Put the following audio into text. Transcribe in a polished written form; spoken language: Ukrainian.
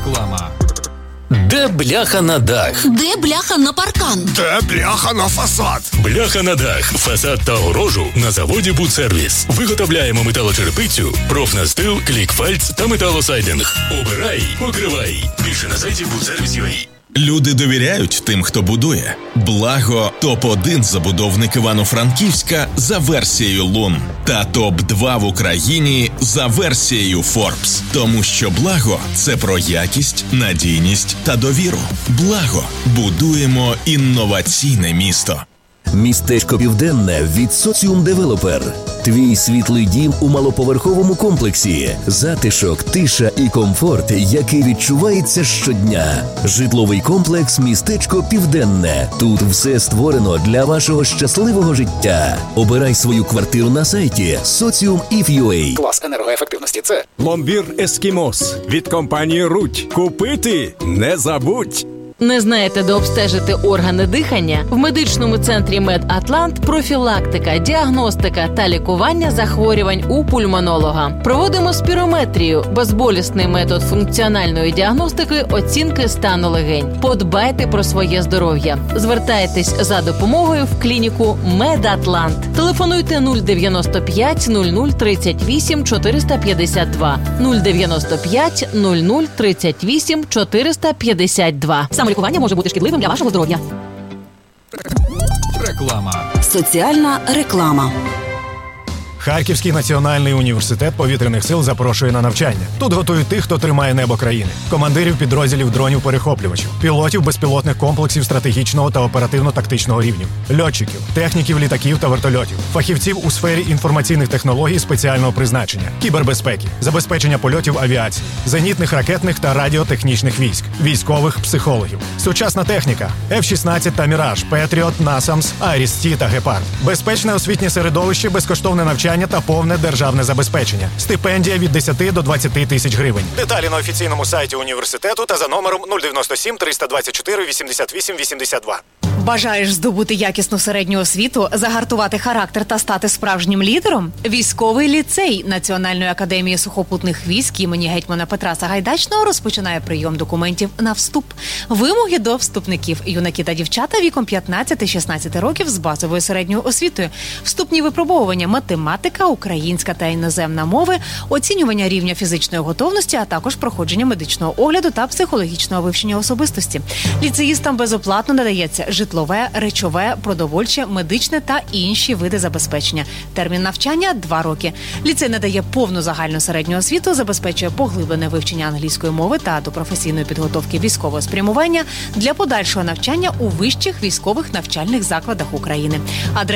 Реклама. Де бляха на дах? Де бляха на паркан? Де бляха на фасад? Бляха на дах, фасад та огорожу на заводі «Будсервіс». Виготовляємо металочерепицю, профнастил, клікфальц та металосайдинг. Обирай, покривай. Більше на сайті «Будсервіс.UA». Люди довіряють тим, хто будує. Благо – топ-1 забудовник Івано-Франківська за версією Лун. Та топ-2 в Україні за версією Forbes. Тому що Благо – це про якість, надійність та довіру. Благо – будуємо інноваційне місто. Містечко Південне від Соціум Девелопер. Твій світлий дім у малоповерховому комплексі. Затишок, тиша і комфорт, який відчувається щодня. Житловий комплекс «Містечко Південне». Тут все створено для вашого щасливого життя. Обирай свою квартиру на сайті Socium.if.ua. Клас енергоефективності – це Пломбір Ескімос від компанії Руть. Купити не забудь! Не знаєте, де обстежити органи дихання? В медичному центрі «Медатлант» профілактика, діагностика та лікування захворювань у пульмонолога. Проводимо спірометрію – безболісний метод функціональної діагностики, оцінки стану легень. Подбайте про своє здоров'я. Звертайтесь за допомогою в клініку «Медатлант». Телефонуйте 095 00 38 452 095 00 38 452. Лікування може бути шкідливим для вашого здоров'я. Реклама. Соціальна реклама. Харківський національний університет повітряних сил запрошує на навчання. Тут готують тих, хто тримає небо країни. Командирів підрозділів дронів-перехоплювачів, пілотів безпілотних комплексів стратегічного та оперативно-тактичного рівнів, льотчиків, техніків літаків та вертольотів, фахівців у сфері інформаційних технологій спеціального призначення, кібербезпеки, забезпечення польотів авіації, зенітних ракетних та радіотехнічних військ, військових психологів, сучасна техніка, F-16 та Міраж, Петріот, Насамс, Айріс-Ті та Гепард, безпечне освітнє середовище, безкоштовне навчання та повне державне забезпечення. Стипендія від 10 до 20 тисяч гривень. Деталі на офіційному сайті університету та за номером 097 324 88 82. Бажаєш здобути якісну середню освіту, загартувати характер та стати справжнім лідером? Військовий ліцей Національної академії сухопутних військ імені гетьмана Петра Сагайдачного розпочинає прийом документів на вступ. Вимоги до вступників: юнаки та дівчата віком 15-16 років з базовою середньою освітою, вступні випробовування: математика, українська та іноземна мови, оцінювання рівня фізичної готовності, а також проходження медичного огляду та психологічного вивчення особистості. Ліцеїстам безоплатно надається житлове, речове, продовольче, медичне та інші види забезпечення. Термін навчання – 2 роки. Ліцей надає повну загальну середню освіту, забезпечує поглиблене вивчення англійської мови та до професійної підготовки військового спрямування для подальшого навчання у вищих військових навчальних закладах України.